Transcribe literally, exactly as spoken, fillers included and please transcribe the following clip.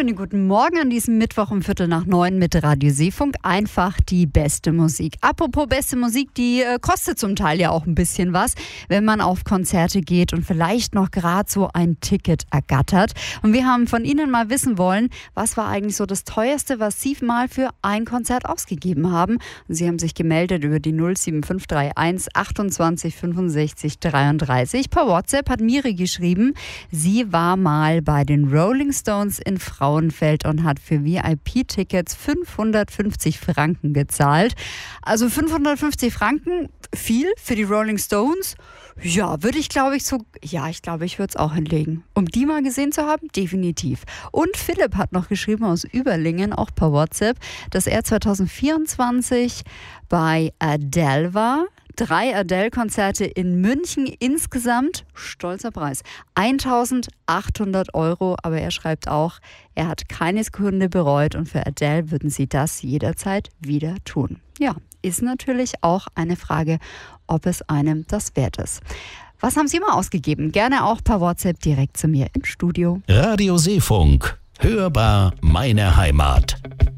wunderschönen guten Morgen an diesem Mittwoch um Viertel nach neun mit Radio Seefunk. Einfach die beste Musik. Apropos beste Musik, die äh, kostet zum Teil ja auch ein bisschen was, wenn man auf Konzerte geht und vielleicht noch gerade so ein Ticket ergattert. Und wir haben von Ihnen mal wissen wollen, was war eigentlich so das Teuerste, was Sie mal für ein Konzert ausgegeben haben. Und Sie haben sich gemeldet über die null sieben fünf drei eins achtundzwanzig fünfundsechzig dreiunddreißig. Per WhatsApp hat Miri geschrieben, sie war mal bei den Rolling Stones in Frauenfeld und hat für V I P-Tickets fünfhundertfünfzig Franken gezahlt. Also fünfhundertfünfzig Franken, viel für die Rolling Stones. Ja, würde ich glaube ich so, ja, ich glaube, ich würde es auch hinlegen. Um die mal gesehen zu haben, definitiv. Und Philipp hat noch geschrieben aus Überlingen, auch per WhatsApp, dass er zwanzig vierundzwanzig bei Adele war. Drei Adele-Konzerte in München, insgesamt, stolzer Preis, eintausendachthundert Euro. Aber er schreibt auch, er hat keine Sekunde bereut und für Adele würden sie das jederzeit wieder tun. Ja, ist natürlich auch eine Frage, ob es einem das wert ist. Was haben Sie mal ausgegeben? Gerne auch per WhatsApp direkt zu mir ins Studio. Radio Seefunk, hörbar meine Heimat.